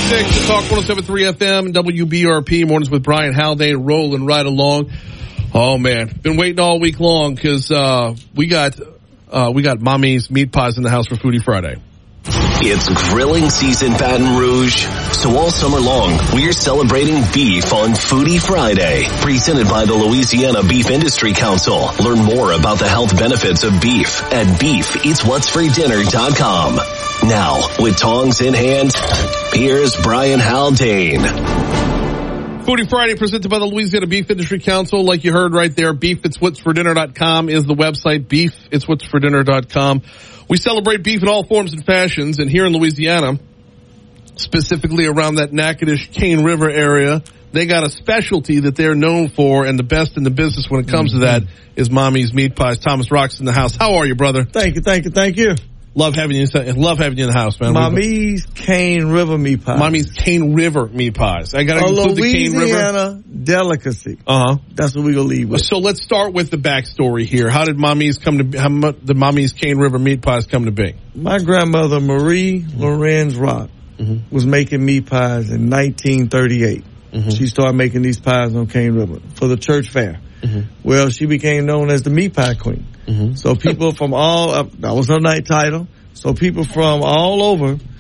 6 to Talk 107.3 FM, WBRP, Mornings with Brian Haldane, rolling right along. Oh, man. Been waiting all week long because we got Mommy's Meat Pies in the house for Foodie Friday. It's grilling season, Baton Rouge. So all summer long, we're celebrating beef on Foodie Friday. Presented by the Louisiana Beef Industry Council. Learn more about the health benefits of beef at beefeatswhatsfordinner.com. Now, with tongs in hand, here's Brian Haldane. Foodie Friday presented by the Louisiana Beef Industry Council. Like you heard right there, beefeatswhatsfordinner.com is the website, beefeatswhatsfordinner.com. We celebrate beef in all forms and fashions, and here in Louisiana, specifically around that Natchitoches Cane River area, they got a specialty that they're known for, and the best in the business when it comes to that is Mommy's Meat Pies. Thomas Rock's in the house. How are you, brother? Thank you. Love having you in the house, man. Mommy's Cane River Meat Pies. Mommy's Cane River Meat Pies. I got to include the Cane River. Louisiana delicacy. That's what we're going to leave with. So let's start with the backstory here. How did Mommy's the Mommy's Cane River Meat Pies come to be? My grandmother, Marie Lorenz Rock, was making meat pies in 1938. She started making these pies on Cane River for the church fair. Well, she became known as the Meat Pie Queen. So people from that was her night title. So people from all over